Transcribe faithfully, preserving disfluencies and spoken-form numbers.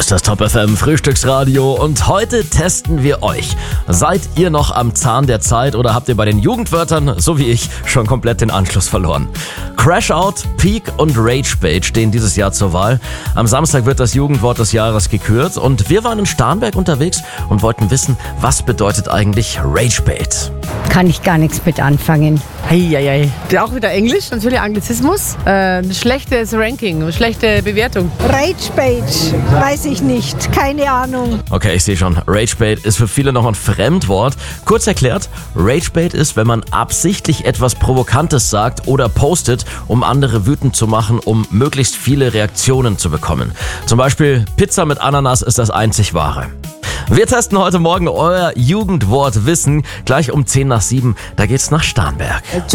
ist das Top F M Frühstücksradio und heute testen wir euch. Seid ihr noch am Zahn der Zeit oder habt ihr bei den Jugendwörtern, so wie ich, schon komplett den Anschluss verloren? Crashout, Peak und Ragebait stehen dieses Jahr zur Wahl. Am Samstag wird das Jugendwort des Jahres gekürt und wir waren in Starnberg unterwegs und wollten wissen, was bedeutet eigentlich Ragebait? Kann ich gar nichts mit anfangen. Eieiei. Auch wieder Englisch, natürlich Anglizismus. Äh, ein schlechtes Ranking, eine schlechte Bewertung. Ragebait, weiß ich nicht, keine Ahnung. Okay, ich sehe schon, Ragebait ist für viele noch ein Fremdwort. Kurz erklärt, Ragebait ist, wenn man absichtlich etwas Provokantes sagt oder postet, um andere wütend zu machen, um möglichst viele Reaktionen zu bekommen. Zum Beispiel Pizza mit Ananas ist das einzig wahre. Wir testen heute Morgen euer Jugendwortwissen. Gleich um zehn nach sieben, da geht's nach Starnberg.